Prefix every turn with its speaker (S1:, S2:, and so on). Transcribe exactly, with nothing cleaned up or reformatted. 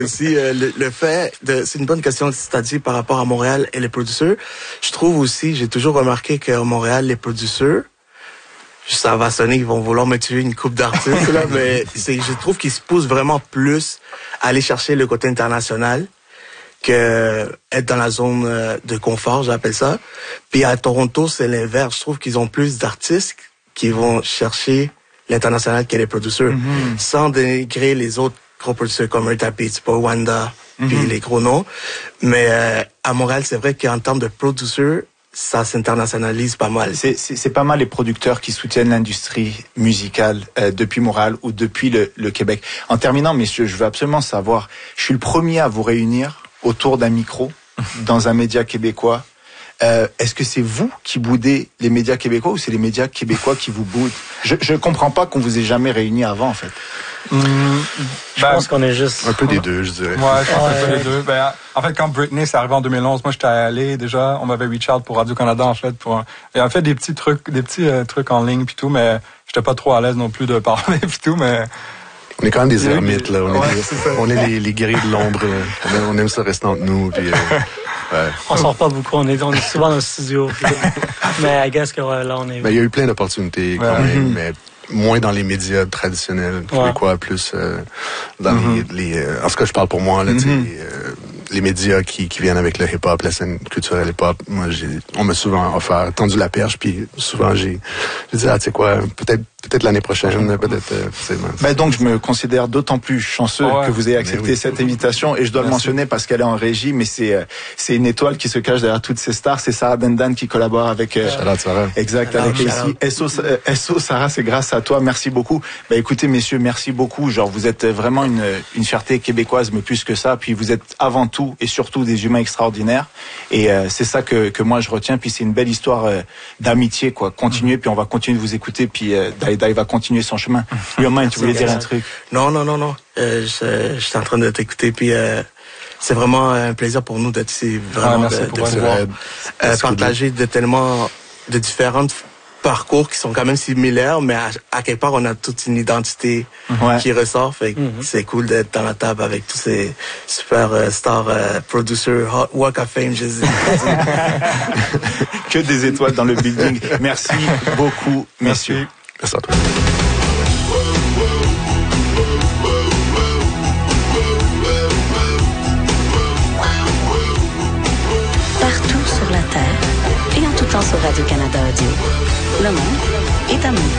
S1: Aussi, euh, le, le fait de, c'est une bonne question, c'est-à-dire par rapport à Montréal et les producteurs. Je trouve aussi, j'ai toujours remarqué qu'à Montréal, les producteurs, ça va sonner, ils vont vouloir me tuer une coupe d'artistes, là, mais c'est, je trouve qu'ils se poussent vraiment plus à aller chercher le côté international que être dans la zone de confort, j'appelle ça. Puis à Toronto, c'est l'inverse. Je trouve qu'ils ont plus d'artistes qui vont chercher l'international que les producteurs, mm-hmm. sans dénigrer les autres gros producteurs comme Rita Beats, Paul Wanda, mm-hmm. puis les gros noms. Mais euh, à Montréal, c'est vrai qu'en termes de producteurs, ça s'internationalise pas mal.
S2: C'est, c'est, c'est pas mal les producteurs qui soutiennent l'industrie musicale euh, depuis Montréal ou depuis le, le Québec. En terminant, messieurs, je veux absolument savoir, je suis le premier à vous réunir autour d'un micro dans un média québécois. Euh, est-ce que c'est vous qui boudez les médias québécois ou c'est les médias québécois qui vous boudent? Je je comprends pas qu'on vous ait jamais réunis avant, en fait.
S3: Mmh, je ben, pense qu'on est juste...
S4: Un peu des deux, je dirais.
S3: Ouais, je pense un peu des deux. Ben, en fait, quand Britney, c'est arrivé en deux mille onze, moi, j'étais allé déjà, on m'avait reach out pour Radio-Canada, en fait, pour... Et en fait, des petits trucs, des petits euh, trucs en ligne pis tout, mais j'étais pas trop à l'aise non plus de parler pis tout, mais...
S4: On est quand même des ermites, là. On, ouais, est, des, est on est les, les guerriers de l'ombre. On aime, on aime ça rester entre nous. Puis, euh,
S5: ouais. On sort pas beaucoup. On est, on est souvent dans le studio. Puis, mais I guess que là, on est...
S4: Ben, il y a eu plein d'opportunités quand ouais. même, mais moins dans les médias traditionnels québécois, ouais. plus euh, dans mm-hmm. les... les euh, en tout cas, je parle pour moi, là, mm-hmm. tu sais... Euh, les médias qui, qui viennent avec le hip-hop, la scène culturelle hip-hop, moi, j'ai, on m'a souvent offert, tendu la perche, puis souvent, j'ai, j'ai dit, ah, tu sais quoi, peut-être, peut-être l'année prochaine, peut-être, euh, c'est
S2: ben donc, je me considère d'autant plus chanceux oh ouais. que vous ayez accepté oui. cette invitation, et je dois Merci. le mentionner parce qu'elle est en régie, mais c'est, c'est une étoile qui se cache derrière toutes ces stars, c'est Sarah Dendan qui collabore avec, euh,
S4: Shout out, Sarah.
S2: Exact, avec ici. S O, S O, Sarah, c'est grâce à toi, merci beaucoup. Ben, écoutez, messieurs, merci beaucoup, genre, vous êtes vraiment une, une fierté québécoise, mais plus que ça, puis vous êtes avant tout et surtout des humains extraordinaires, et euh, c'est ça que que moi je retiens, puis c'est une belle histoire euh, d'amitié, quoi. Continuez, puis on va continuer de vous écouter, puis euh, Daïdaï va continuer son chemin. Yomain, tu voulais dire un truc?
S1: Non, non, non, non. Euh, je, je suis en train de t'écouter, puis euh, c'est vraiment un plaisir pour nous d'être ici, vraiment ah, de, de pouvoir euh, partager de tellement de différentes parcours qui sont quand même similaires, mais à, à quelque part, on a toute une identité ouais. qui ressort. Fait que mm-hmm. c'est cool d'être dans la table avec tous ces super euh, stars, euh, producers, Walk of Fame, je dis.
S2: Que des étoiles dans le building. Merci beaucoup, messieurs.
S4: Merci à toi.
S6: Partout sur la Terre et en tout temps sur Radio-Canada Audio. Le monde est à nous.